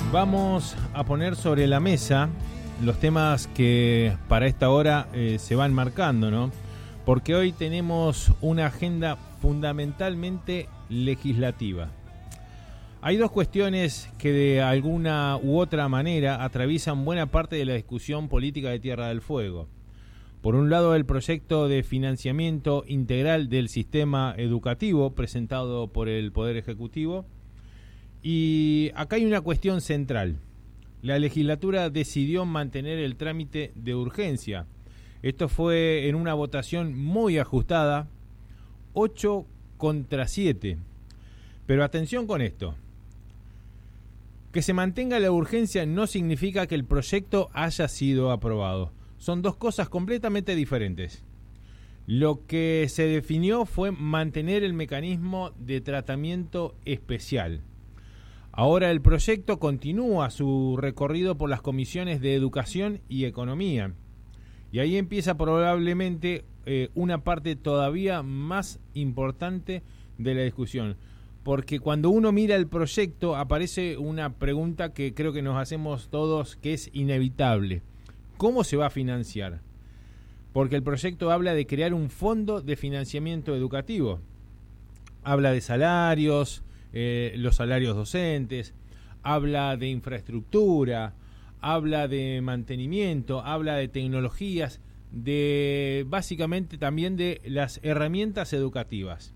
Vamos a poner sobre la mesa los temas que para esta hora se van marcando, ¿no? Porque hoy tenemos una agenda fundamentalmente legislativa. Hay dos cuestiones que de alguna u otra manera atraviesan buena parte de la discusión política de Tierra del Fuego. Por un lado, el proyecto de financiamiento integral del sistema educativo presentado por el Poder Ejecutivo. Y acá hay una cuestión central. La legislatura decidió mantener el trámite de urgencia. Esto fue en una votación muy ajustada, 8 contra 7. Pero atención con esto. Que se mantenga la urgencia no significa que el proyecto haya sido aprobado. Son dos cosas completamente diferentes. Lo que se definió fue mantener el mecanismo de tratamiento especial. Ahora el proyecto continúa su recorrido por las comisiones de Educación y Economía. Y ahí empieza probablemente una parte todavía más importante de la discusión. Porque cuando uno mira el proyecto aparece una pregunta que creo que nos hacemos todos, que es inevitable. ¿Cómo se va a financiar? Porque el proyecto habla de crear un fondo de financiamiento educativo. Habla de salarios, los salarios docentes, habla de infraestructura, habla de mantenimiento, habla de tecnologías, de básicamente también de las herramientas educativas.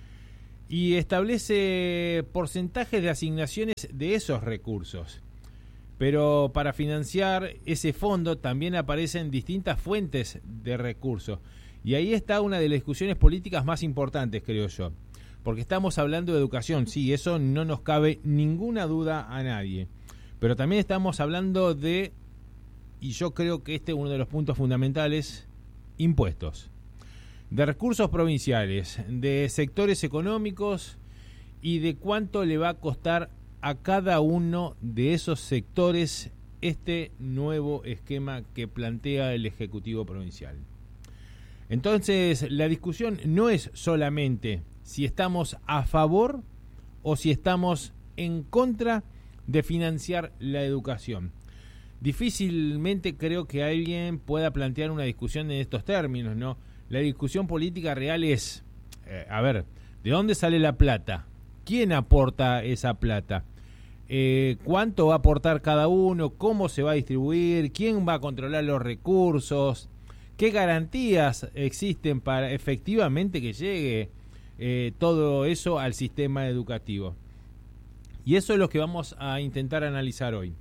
Y establece porcentajes de asignaciones de esos recursos. Pero para financiar ese fondo también aparecen distintas fuentes de recursos. Y ahí está una de las discusiones políticas más importantes, creo yo. Porque estamos hablando de educación, sí, eso no nos cabe ninguna duda a nadie. Pero también estamos hablando de, y yo creo que este es uno de los puntos fundamentales, impuestos. De recursos provinciales, de sectores económicos y de cuánto le va a costar a cada uno de esos sectores este nuevo esquema que plantea el Ejecutivo Provincial. Entonces, la discusión no es solamente si estamos a favor o si estamos en contra de financiar la educación. Difícilmente creo que alguien pueda plantear una discusión en estos términos, ¿no? La discusión política real es, ¿de dónde sale la plata? ¿Quién aporta esa plata? ¿Cuánto va a aportar cada uno? ¿Cómo se va a distribuir? ¿Quién va a controlar los recursos? ¿Qué garantías existen para efectivamente que llegue todo eso al sistema educativo? Y eso es lo que vamos a intentar analizar hoy.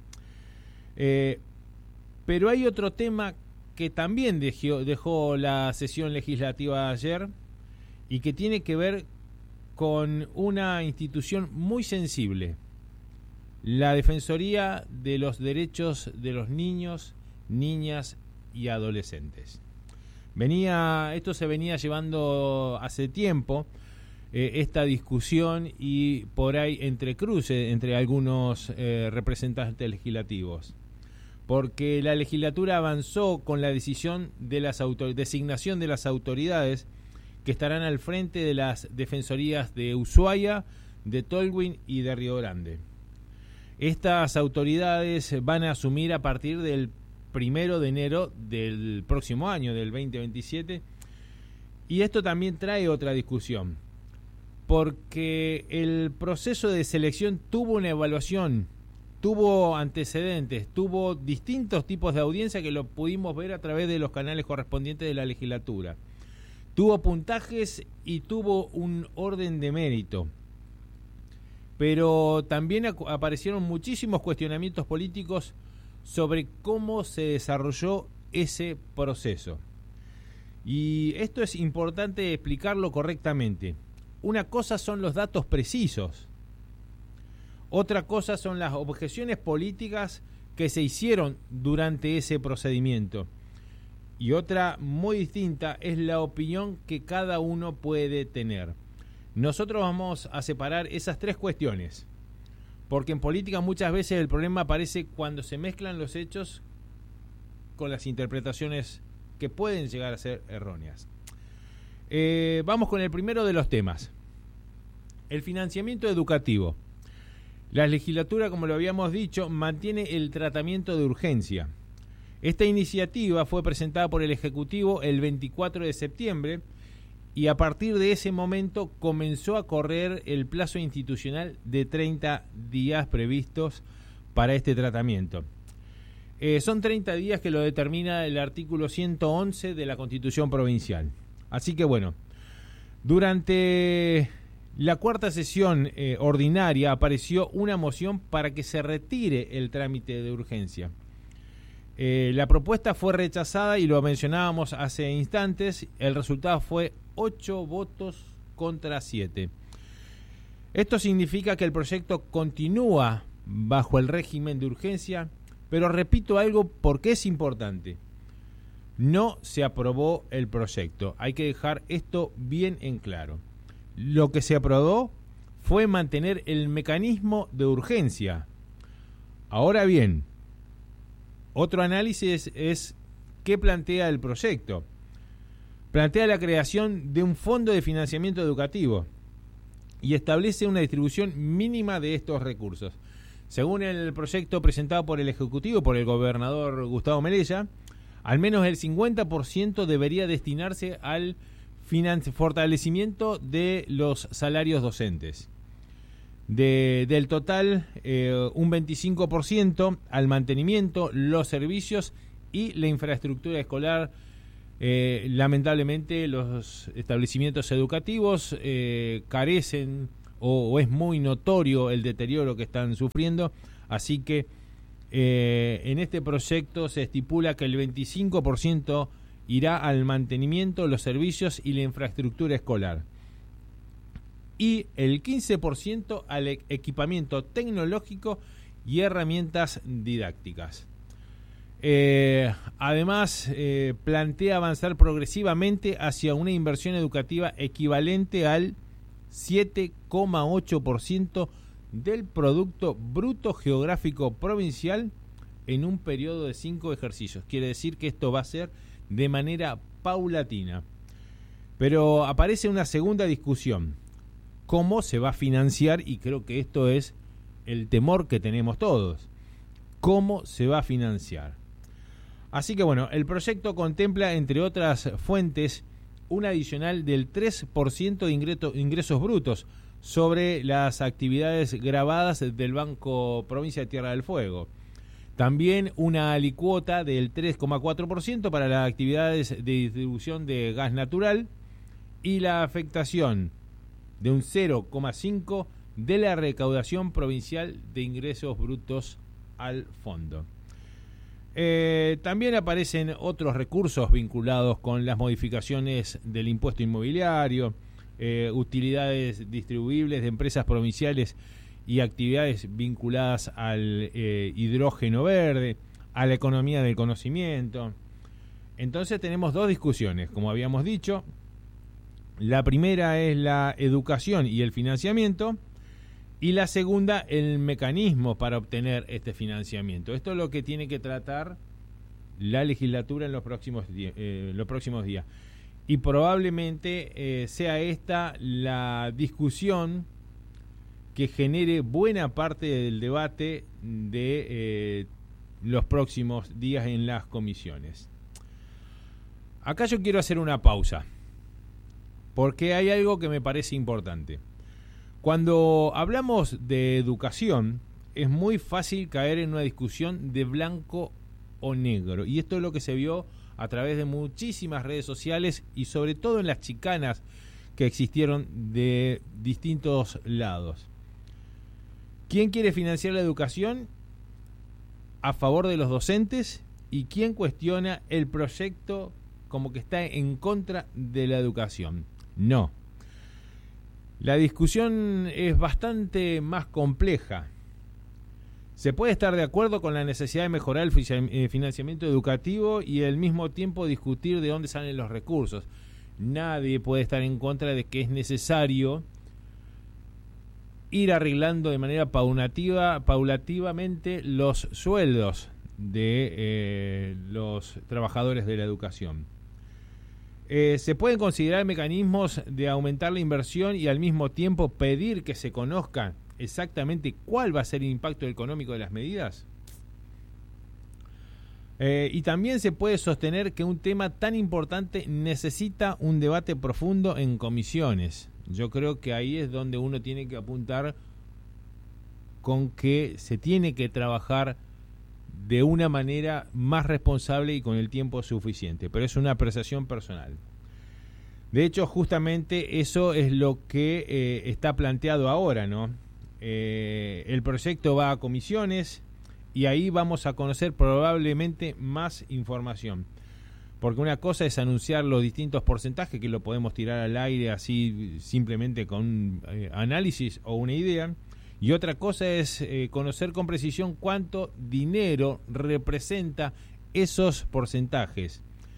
Pero hay otro tema que también dejó la sesión legislativa ayer y que tiene que ver con una institución muy sensible, la Defensoría de los Derechos de los Niños, Niñas y Adolescentes. Esto se venía llevando hace tiempo, esta discusión, y por ahí entrecruce entre algunos representantes legislativos. Porque la legislatura avanzó con la decisión de designación de las autoridades que estarán al frente de las defensorías de Ushuaia, de Tolwyn y de Río Grande. Estas autoridades van a asumir a partir del 1 de enero del próximo año, del 2027, y esto también trae otra discusión, porque el proceso de selección tuvo una evaluación, tuvo antecedentes, tuvo distintos tipos de audiencia que lo pudimos ver a través de los canales correspondientes de la legislatura. Tuvo puntajes y tuvo un orden de mérito. Pero también aparecieron muchísimos cuestionamientos políticos sobre cómo se desarrolló ese proceso. Y esto es importante explicarlo correctamente. Una cosa son los datos precisos. Otra cosa son las objeciones políticas que se hicieron durante ese procedimiento. Y otra muy distinta es la opinión que cada uno puede tener. Nosotros vamos a separar esas tres cuestiones, porque en política muchas veces el problema aparece cuando se mezclan los hechos con las interpretaciones que pueden llegar a ser erróneas. Vamos con el primero de los temas, el financiamiento educativo. La legislatura, como lo habíamos dicho, mantiene el tratamiento de urgencia. Esta iniciativa fue presentada por el Ejecutivo el 24 de septiembre y a partir de ese momento comenzó a correr el plazo institucional de 30 días previstos para este tratamiento. Son 30 días que lo determina el artículo 111 de la Constitución Provincial. Así que bueno, durante la cuarta sesión ordinaria apareció una moción para que se retire el trámite de urgencia. La propuesta fue rechazada y lo mencionábamos hace instantes. El resultado fue 8 votos contra 7. Esto significa que el proyecto continúa bajo el régimen de urgencia, pero repito algo porque es importante. No se aprobó el proyecto. Hay que dejar esto bien en claro. Lo que se aprobó fue mantener el mecanismo de urgencia. Ahora bien, otro análisis es qué plantea el proyecto. Plantea la creación de un fondo de financiamiento educativo y establece una distribución mínima de estos recursos. Según el proyecto presentado por el Ejecutivo, por el gobernador Gustavo Melella, al menos el 50% debería destinarse al fortalecimiento de los salarios docentes. Del total, un 25% al mantenimiento, los servicios y la infraestructura escolar. Lamentablemente los establecimientos educativos carecen o es muy notorio el deterioro que están sufriendo, así que en este proyecto se estipula que el 25% irá al mantenimiento, los servicios y la infraestructura escolar, y el 15% al equipamiento tecnológico y herramientas didácticas. Además, plantea avanzar progresivamente hacia una inversión educativa equivalente al 7,8% del Producto Bruto Geográfico Provincial en un periodo de 5 ejercicios. Quiere decir que esto va a ser de manera paulatina. Pero aparece una segunda discusión. ¿Cómo se va a financiar? Y creo que esto es el temor que tenemos todos. ¿Cómo se va a financiar? Así que bueno, el proyecto contempla, entre otras fuentes, un adicional del 3% de ingresos brutos sobre las actividades grabadas del Banco Provincia de Tierra del Fuego. También una alicuota del 3,4% para las actividades de distribución de gas natural y la afectación de un 0,5% de la recaudación provincial de ingresos brutos al fondo. También aparecen otros recursos vinculados con las modificaciones del impuesto inmobiliario, utilidades distribuibles de empresas provinciales y actividades vinculadas al hidrógeno verde, a la economía del conocimiento. Entonces tenemos dos discusiones, como habíamos dicho. La primera es la educación y el financiamiento, y la segunda, el mecanismo para obtener este financiamiento. Esto es lo que tiene que tratar la legislatura en los próximos días. Y probablemente sea esta la discusión que genere buena parte del debate de los próximos días en las comisiones. Acá yo quiero hacer una pausa, porque hay algo que me parece importante. Cuando hablamos de educación, es muy fácil caer en una discusión de blanco o negro. Y esto es lo que se vio a través de muchísimas redes sociales y sobre todo en las chicanas que existieron de distintos lados. ¿Quién quiere financiar la educación a favor de los docentes? ¿Y quién cuestiona el proyecto como que está en contra de la educación? No. La discusión es bastante más compleja. Se puede estar de acuerdo con la necesidad de mejorar el financiamiento educativo y al mismo tiempo discutir de dónde salen los recursos. Nadie puede estar en contra de que es necesario ir arreglando de manera paulativamente los sueldos de los trabajadores de la educación. Se pueden considerar mecanismos de aumentar la inversión y al mismo tiempo pedir que se conozcan exactamente cuál va a ser el impacto económico de las medidas? Y también se puede sostener que un tema tan importante necesita un debate profundo en comisiones. Yo creo que ahí es donde uno tiene que apuntar con que se tiene que trabajar de una manera más responsable y con el tiempo suficiente, pero es una apreciación personal. De hecho, justamente eso es lo que está planteado ahora, ¿no? El proyecto va a comisiones y ahí vamos a conocer probablemente más información. Porque una cosa es anunciar los distintos porcentajes, que lo podemos tirar al aire así simplemente con un análisis o una idea. Y otra cosa es conocer con precisión cuánto dinero representa esos porcentajes.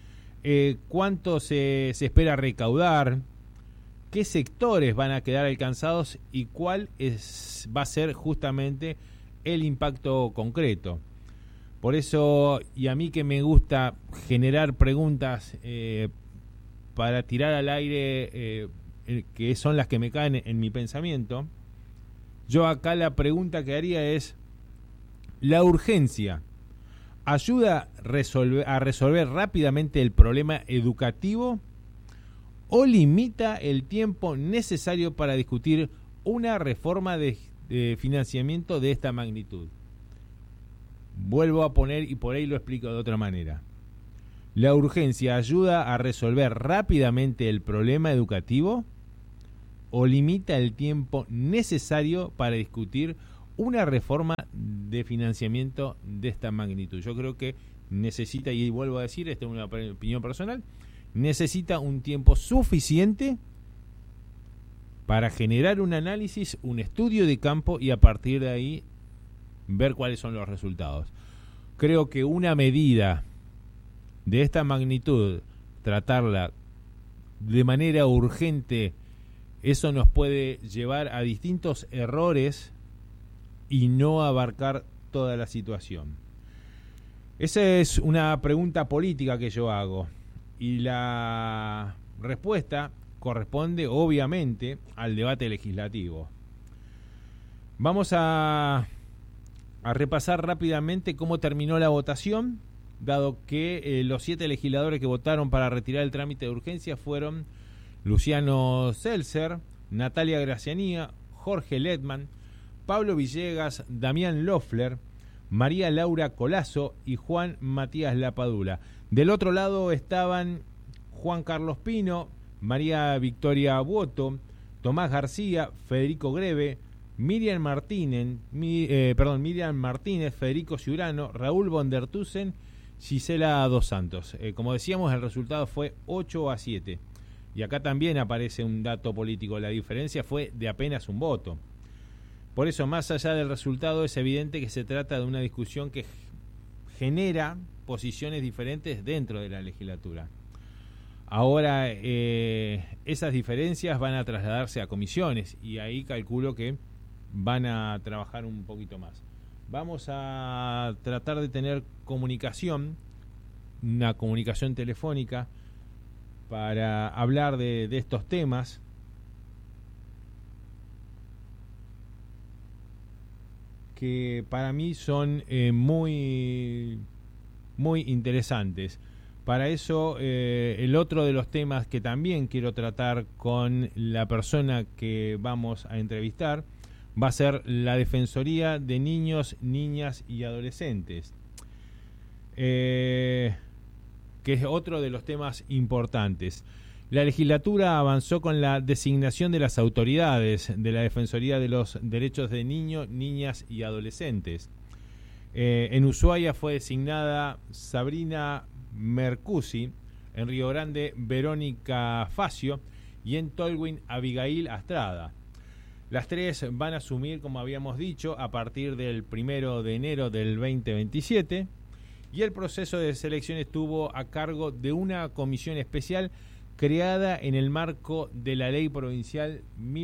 Cuánto se espera recaudar, qué sectores van a quedar alcanzados y cuál va a ser justamente el impacto concreto. Por eso, y a mí que me gusta generar preguntas para tirar al aire, que son las que me caen en mi pensamiento, yo acá la pregunta que haría es: ¿la urgencia ayuda a resolver rápidamente el problema educativo o limita el tiempo necesario para discutir una reforma de financiamiento de esta magnitud? Vuelvo a poner, y por ahí lo explico de otra manera. ¿La urgencia ayuda a resolver rápidamente el problema educativo o limita el tiempo necesario para discutir una reforma de financiamiento de esta magnitud? Yo creo que necesita, y vuelvo a decir, esta es una opinión personal, necesita un tiempo suficiente para generar un análisis, un estudio de campo y a partir de ahí ver cuáles son los resultados. Creo que una medida de esta magnitud, tratarla de manera urgente, eso nos puede llevar a distintos errores y no abarcar toda la situación. Esa es una pregunta política que yo hago y la respuesta corresponde obviamente al debate legislativo. Vamos a repasar rápidamente cómo terminó la votación, dado que los 7 legisladores que votaron para retirar el trámite de urgencia fueron Luciano Seltzer, Natalia Gracianía, Jorge Ledman, Pablo Villegas, Damián Loeffler, María Laura Colazo y Juan Matías Lapadula. Del otro lado estaban Juan Carlos Pino, María Victoria Boto, Tomás García, Federico Greve, Miriam Martínez, Federico Ciurano, Raúl von der Tusen, Gisela Dos Santos. Como decíamos, el resultado fue 8-7. Y acá también aparece un dato político. La diferencia fue de apenas un voto. Por eso, más allá del resultado, es evidente que se trata de una discusión que genera posiciones diferentes dentro de la legislatura. Ahora, esas diferencias van a trasladarse a comisiones y ahí calculo que van a trabajar un poquito más. Vamos a tratar de tener comunicación, una comunicación telefónica, para hablar de estos temas. Que para mí son muy interesantes. Para eso, el otro de los temas que también quiero tratar con la persona que vamos a entrevistar va a ser la Defensoría de Niños, Niñas y Adolescentes, que es otro de los temas importantes. La legislatura avanzó con la designación de las autoridades de la Defensoría de los Derechos de Niños, Niñas y Adolescentes. En Ushuaia fue designada Sabrina Mercusi, en Río Grande Verónica Facio y en Tolwyn Abigail Astrada. Las tres van a asumir, como habíamos dicho, a partir del 1 de enero del 2027 y el proceso de selección estuvo a cargo de una comisión especial creada en el marco de la Ley Provincial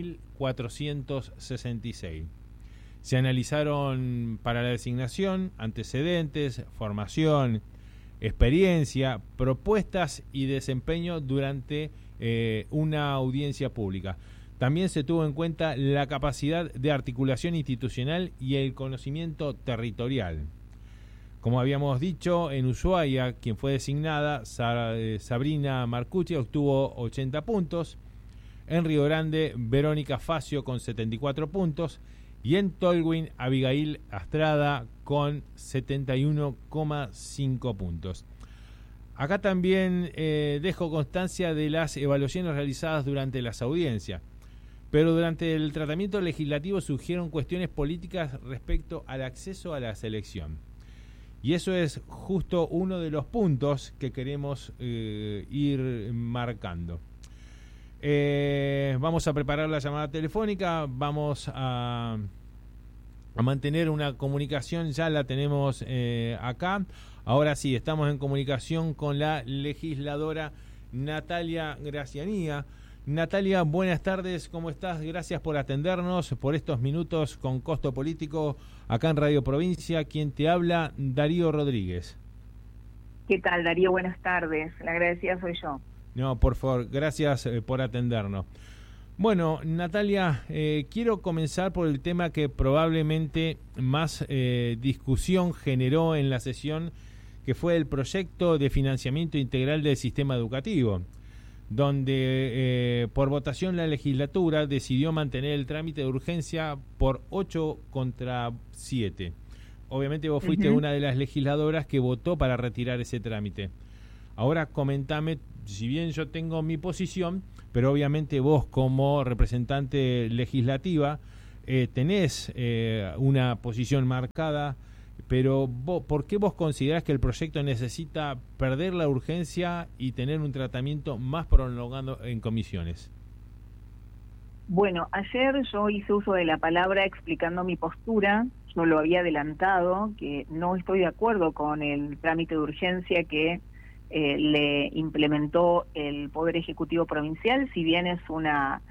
1466. Se analizaron para la designación antecedentes, formación, experiencia, propuestas y desempeño durante una audiencia pública. También se tuvo en cuenta la capacidad de articulación institucional y el conocimiento territorial. Como habíamos dicho, en Ushuaia, quien fue designada, Sabrina Marcucci, obtuvo 80 puntos. En Río Grande, Verónica Facio con 74 puntos. Y en Tolwyn, Abigail Astrada con 71,5 puntos. Acá también dejo constancia de las evaluaciones realizadas durante las audiencias. Pero durante el tratamiento legislativo surgieron cuestiones políticas respecto al acceso a la selección. Y eso es justo uno de los puntos que queremos ir marcando. Vamos a preparar la llamada telefónica, vamos a mantener una comunicación, ya la tenemos acá. Ahora sí, estamos en comunicación con la legisladora Natalia Gracianía. Natalia, buenas tardes, ¿cómo estás? Gracias por atendernos, por estos minutos con Costo Político acá en Radio Provincia. Quien te habla, Darío Rodríguez. ¿Qué tal, Darío? Buenas tardes, la agradecida soy yo. No, por favor, gracias por atendernos. Bueno, Natalia, quiero comenzar por el tema que probablemente más discusión generó en la sesión, que fue el proyecto de financiamiento integral del sistema educativo, donde por votación la legislatura decidió mantener el trámite de urgencia por 8 contra 7. Obviamente vos fuiste una de las legisladoras que votó para retirar ese trámite. Ahora comentame, si bien yo tengo mi posición, pero obviamente vos como representante legislativa tenés una posición marcada, pero ¿por qué vos considerás que el proyecto necesita perder la urgencia y tener un tratamiento más prolongado en comisiones? Bueno, ayer yo hice uso de la palabra explicando mi postura. Yo lo había adelantado, que no estoy de acuerdo con el trámite de urgencia que le implementó el Poder Ejecutivo Provincial, si bien es una...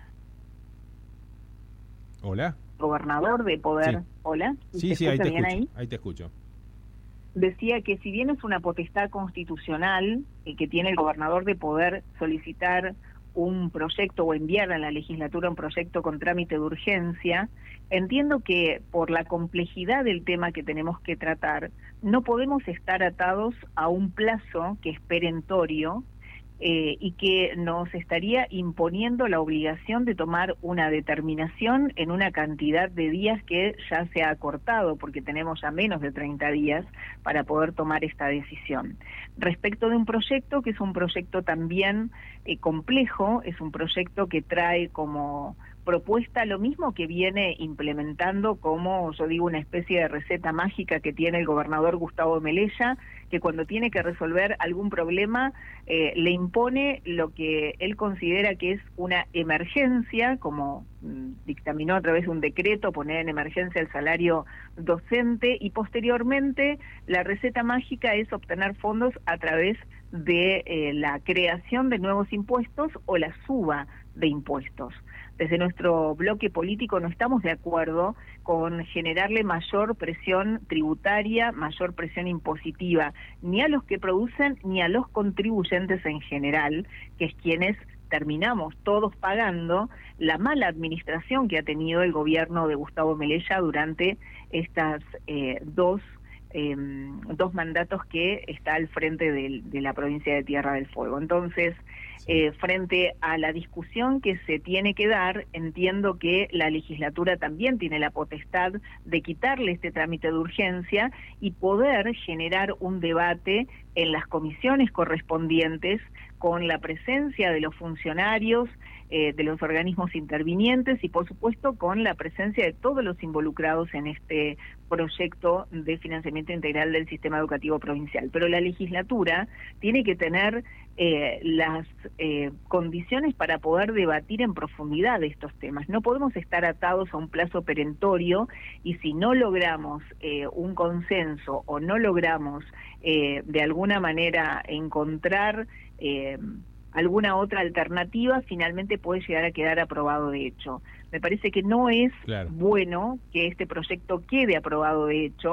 Hola. Gobernador de poder... Sí. Hola. Sí, ahí te escucho. Ahí te escucho. Decía que si bien es una potestad constitucional que tiene el gobernador de poder solicitar un proyecto o enviar a la legislatura un proyecto con trámite de urgencia, entiendo que por la complejidad del tema que tenemos que tratar, no podemos estar atados a un plazo que es perentorio y que nos estaría imponiendo la obligación de tomar una determinación en una cantidad de días que ya se ha acortado, porque tenemos ya menos de 30 días para poder tomar esta decisión. Respecto de un proyecto que es un proyecto también complejo, es un proyecto que trae como propuesta lo mismo que viene implementando como, yo digo, una especie de receta mágica que tiene el gobernador Gustavo Melella, que cuando tiene que resolver algún problema le impone lo que él considera que es una emergencia, como dictaminó a través de un decreto poner en emergencia el salario docente, y posteriormente la receta mágica es obtener fondos a través de la creación de nuevos impuestos o la suba de impuestos. Desde nuestro bloque político no estamos de acuerdo con generarle mayor presión tributaria, mayor presión impositiva, ni a los que producen ni a los contribuyentes en general, que es quienes terminamos todos pagando la mala administración que ha tenido el gobierno de Gustavo Melella durante estas dos mandatos que está al frente de la provincia de Tierra del Fuego. Entonces, frente a la discusión que se tiene que dar, entiendo que la legislatura también tiene la potestad de quitarle este trámite de urgencia y poder generar un debate en las comisiones correspondientes con la presencia de los funcionarios, de los organismos intervinientes y, por supuesto, con la presencia de todos los involucrados en este proyecto de financiamiento integral del sistema educativo provincial. Pero la legislatura tiene que tener las condiciones para poder debatir en profundidad estos temas. No podemos estar atados a un plazo perentorio y si no logramos un consenso o no logramos de alguna manera encontrar alguna otra alternativa, finalmente puede llegar a quedar aprobado de hecho. Me parece que no es bueno que este proyecto quede aprobado de hecho,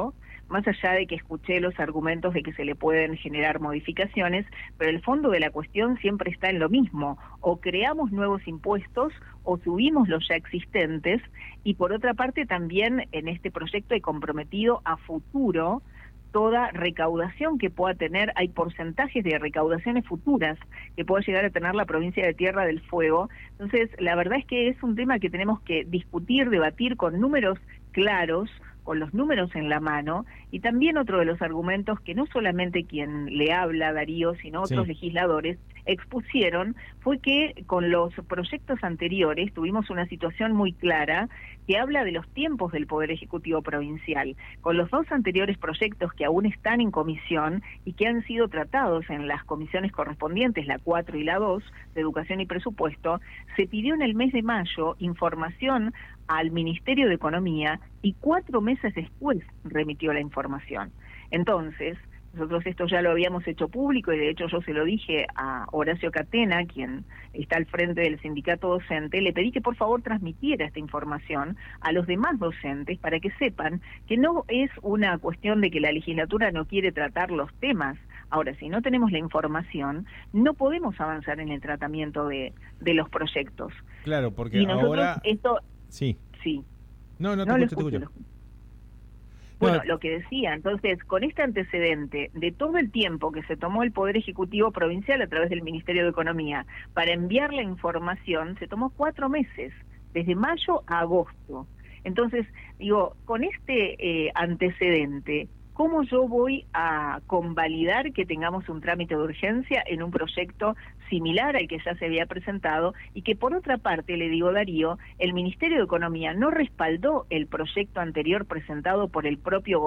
más allá de que escuché los argumentos de que se le pueden generar modificaciones, pero el fondo de la cuestión siempre está en lo mismo: o creamos nuevos impuestos o subimos los ya existentes, y por otra parte también en este proyecto he comprometido a futuro toda recaudación que pueda tener. Hay porcentajes de recaudaciones futuras que pueda llegar a tener la provincia de Tierra del Fuego. Entonces, la verdad es que es un tema que tenemos que discutir, debatir con números claros, con los números en la mano, y también otro de los argumentos que no solamente quien le habla, Darío, sino otros legisladores expusieron, fue que con los proyectos anteriores tuvimos una situación muy clara que habla de los tiempos del Poder Ejecutivo Provincial. Con los dos anteriores proyectos que aún están en comisión y que han sido tratados en las comisiones correspondientes, la 4 y la 2, de Educación y Presupuesto, se pidió en el mes de mayo información al Ministerio de Economía y 4 meses después remitió la información. Entonces, nosotros esto ya lo habíamos hecho público, y de hecho yo se lo dije a Horacio Catena, quien está al frente del sindicato docente. Le pedí que por favor transmitiera esta información a los demás docentes para que sepan que no es una cuestión de que la legislatura no quiere tratar los temas. Ahora, si no tenemos la información, no podemos avanzar en el tratamiento de los proyectos. Claro, porque y nosotros ahora... esto... Sí. Sí. No, te escucho. Bueno, lo que decía, entonces, con este antecedente de todo el tiempo que se tomó el Poder Ejecutivo Provincial a través del Ministerio de Economía para enviar la información, se tomó 4 meses, desde mayo a agosto. Entonces, digo, con este antecedente, ¿cómo yo voy a convalidar que tengamos un trámite de urgencia en un proyecto similar al que ya se había presentado? Y que por otra parte, le digo, Darío, el Ministerio de Economía no respaldó el proyecto anterior presentado por el propio